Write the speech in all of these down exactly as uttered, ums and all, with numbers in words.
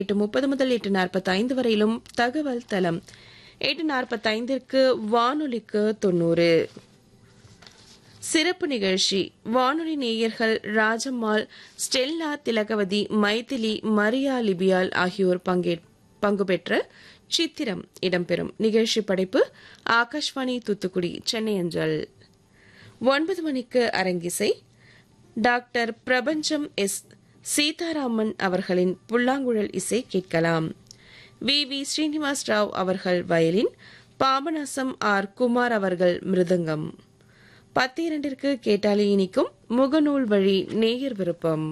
எட்டு முப்பது முதல் எட்டு நாற்பத்தைந்து வரையிலும் தகவல் தளம். எட்டு நாற்பத்தைந்திற்கு வானொலிக்கு தொண்ணூறு சிறப்பு நிகழ்ச்சி. வானொலி நேயர்கள் ராஜம்மாள், ஸ்டெல்லா, திலகவதி, மைதிலி, மரியா லிபியால் ஆகியோர் பங்கு பெற்ற சித்திரம் இடம்பெறும். நிகழ்ச்சி படைப்பு ஆகாஷ்வாணி தூத்துக்குடி, சென்னை அஞ்சல். ஒன்பது மணிக்கு அரங்கிசை. டாக்டர் பிரபஞ்சம் எஸ் சீதாராமன் அவர்களின் புல்லாங்குழல் இசை கேட்கலாம். வி வி ஸ்ரீனிவாஸ் ராவ் அவர்கள் வயலின், பாபநாசம் ஆர் குமார் அவர்கள் மிருதங்கம். பத்து இரண்டிற்கு கேட்டாலே இனிக்கும் முகநூல் வழி நேயர் விருப்பம்.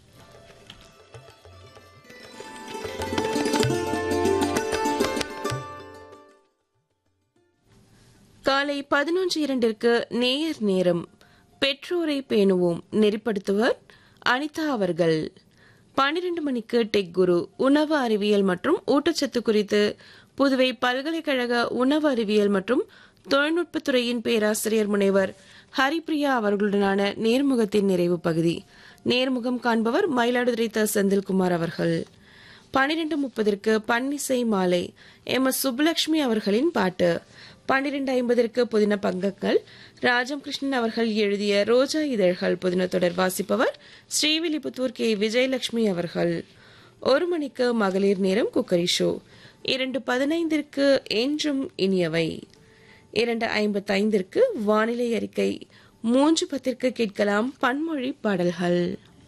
காலை பதினொன்று இரண்டிற்கு நேயர் நேரம். பெற்றோரை பேணுவோம், நெறிப்படுத்துவர் அனிதா அவர்கள். பனிரெண்டு மணிக்கு டெக் குரு, உணவு அறிவியல் மற்றும் ஊட்டச்சத்து குறித்து புதுவை பல்கலைக்கழக உணவு அறிவியல் மற்றும் தொழில்நுட்பத்துறையின் பேராசிரியர் முனைவர் ஹரிப்பிரியா அவர்களுடனான நேர்முகத்தின் நிறைவு பகுதி. நேர்முகம் காண்பவர் மயிலாடுதுறை த செந்தில்குமார் அவர்கள். பனிரெண்டு முப்பதற்கு பன்னிசை மாலை, எம் எஸ் சுப்புலட்சுமி அவர்களின் பாட்டு. பன்னிரண்டு ஐம்பதற்கு புதின பங்கங்கள், ராஜம் கிருஷ்ணன் அவர்கள் எழுதிய ரோஜா இதழ்கள் புதின தொடர். வாசிப்பவர் ஸ்ரீவில்லிபுத்தூர் கே விஜயலட்சுமி அவர்கள். ஒரு மணிக்கு மகளிர் நேரம் குக்கரி ஷோ. இரண்டு பதினைந்திற்கு என்றும் இனியவை. இரண்டு ஐம்பத்தைந்திற்கு வானிலை அறிக்கை. மூன்று பத்திற்கு கேட்கலாம் பன்மொழி பாடல்கள்.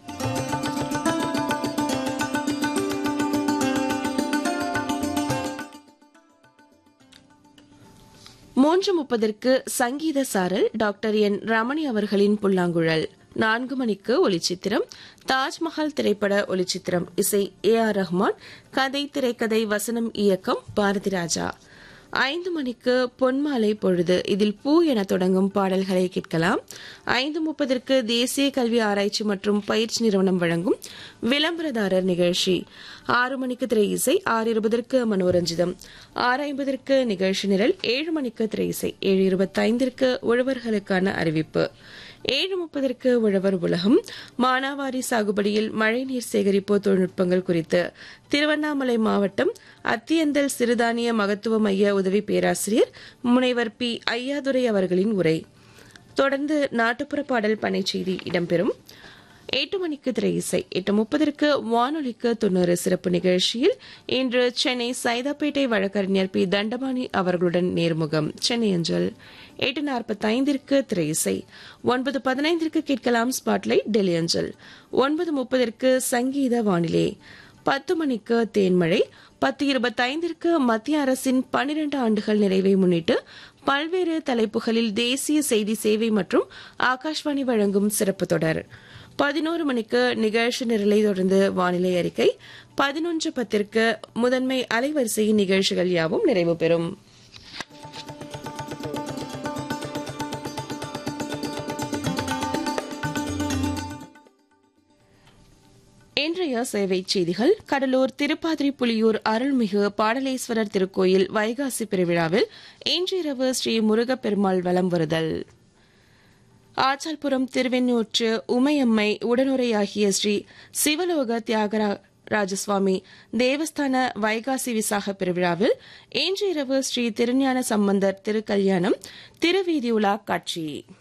மூன்று முப்பதற்கு சங்கீத சாரல், டாக்டர் என் ரமணி அவர்களின் புல்லாங்குழல். நான்கு மணிக்கு ஒலிச்சித்திரம். தாஜ்மஹால் திரைப்பட ஒலிச்சித்திரம். இசை ஏ ஆர் ரஹ்மான். கதை, திரைக்கதை, வசனம், இயக்கம் பாரதி ராஜா. ஐந்து மணிக்கு பொன்மாலை பொழுது. இதில் பூ என தொடங்கும் பாடல்களை கேட்கலாம். ஐந்து முப்பதற்கு தேசிய கல்வி ஆராய்ச்சி மற்றும் பயிற்சி நிறுவனம் வழங்கும் விளம்பரதாரர் நிகழ்ச்சி. ஆறு மணிக்கு திரை இசை. ஆறு இருபதற்கு மனோரஞ்சிதம். ஆறு ஐம்பதற்கு நிகழ்ச்சி நிரல். ஏழு மணிக்கு திரை இசை. ஏழு இருபத்தைந்திற்கு உழவர்களுக்கான அறிவிப்பு. ஏழு முப்பதற்கு உழவர் உலகம். மானாவாரி சாகுபடியில் மழைநீர் சேகரிப்பு தொழில்நுட்பங்கள் குறித்து திருவண்ணாமலை மாவட்டம் அத்தியந்தல் சிறுதானிய மகத்துவ மைய உதவி பேராசிரியர் முனைவர் பி ஐயாதுரை அவர்களின் உரை. தொடர்ந்து நாட்டுப்புற பாடல் பனை செய்தி இடம்பெறும். எட்டு மணிக்கு திரை இசை. எட்டு முப்பதற்கு வானொலிக்கு தொண்ணூறு சிறப்பு நிகழ்ச்சியில் இன்று சென்னை சைதாப்பேட்டை வழக்கறிஞர் பி தண்டபாணி அவர்களுடன் நேர்முகம், சென்னை அஞ்சல். எட்டு நாற்பத்தைந்திற்கு திரை இசை. ஒன்பது பதினைந்திற்கு கேட்கலாம் ஸ்பாட்லைட், டெல்லி அஞ்சல். ஒன்பது முப்பதற்கு சங்கீத வானிலை. பத்து மணிக்கு தேன்மழை. பத்து இருபத்தைந்திற்கு மத்திய அரசின் பனிரண்டு ஆண்டுகள் நிறைவை முன்னிட்டு பல்வேறு தலைப்புகளில் தேசிய செய்தி சேவை மற்றும் ஆகாஷ்வாணி வழங்கும் சிறப்பு தொடர். பதினோரு மணிக்கு நிகழ்ச்சி நிரலை தொடர்ந்து வானிலை அறிக்கை. பதினொன்று பத்திற்கு முதன்மை அலைவரிசையின் நிகழ்ச்சிகள் யாவும் நிறைவு பெறும். இன்றைய சேவை செய்திகள். கடலூர் திருப்பாதிரி புலியூர் அருள்மிகு பாடலேஸ்வரர் திருக்கோயில் வைகாசி பெருவிழாவில் இன்றிரவு ஸ்ரீ முருகப்பெருமாள் வலம் வருதல். ஆச்சால்புரம் திருவெண்ணூற்று உமையம்மை உடனுரையாகிய ஸ்ரீ சிவலோக தியாகராஜசுவாமி தேவஸ்தான வைகாசி விசாக பெருவிழாவில் இன்று இரவு ஸ்ரீ திருஞான சம்பந்தர் திருக்கல்யாணம் திருவீதி உலா காட்சி.